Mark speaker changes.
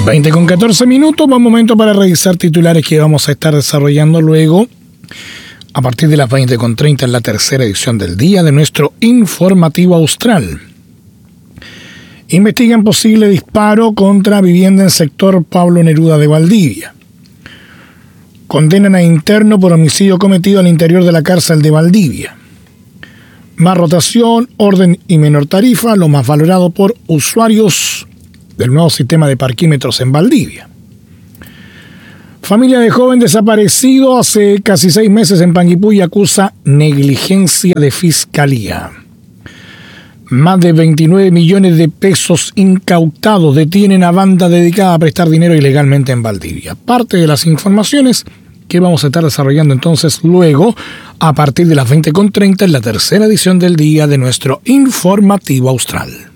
Speaker 1: 20:14, buen momento para revisar titulares que vamos a estar desarrollando luego a partir de las 20:30 en la tercera edición del día de nuestro informativo austral. Investigan posible disparo contra vivienda en sector Pablo Neruda de Valdivia. Condenan a interno por homicidio cometido al interior de la cárcel de Valdivia. Más rotación, orden y menor tarifa, lo más valorado por usuarios del nuevo sistema de parquímetros en Valdivia. Familia de joven desaparecido hace casi 6 meses en Panguipulli acusa negligencia de fiscalía. Más de 29 millones de pesos incautados detienen a banda dedicada a prestar dinero ilegalmente en Valdivia. Parte de las informaciones que vamos a estar desarrollando entonces luego a partir de las 20:30 en la tercera edición del día de nuestro informativo austral.